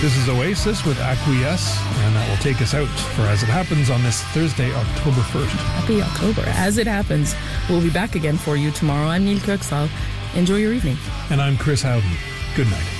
This is Oasis with Acquiesce, and that will take us out for As It Happens on this Thursday, October 1st. Happy October. As It Happens. We'll be back again for you tomorrow. I'm Neil Kirksall. Enjoy your evening. And I'm Chris Howden. Good night.